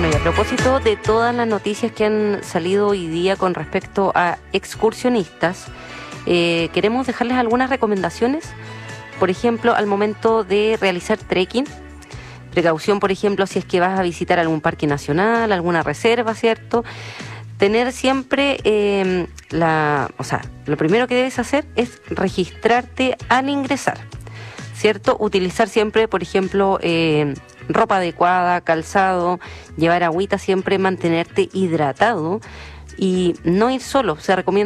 Bueno, y a propósito de todas las noticias que han salido hoy día con respecto a excursionistas, queremos dejarles algunas recomendaciones. Por ejemplo, al momento de realizar trekking, precaución, por ejemplo, si es que vas a visitar algún parque nacional, alguna reserva, ¿cierto? Tener siempre, lo primero que debes hacer es registrarte al ingresar, ¿cierto? Utilizar siempre, por ejemplo, ropa adecuada, calzado, llevar agüita siempre, mantenerte hidratado y no ir solo. Se recomienda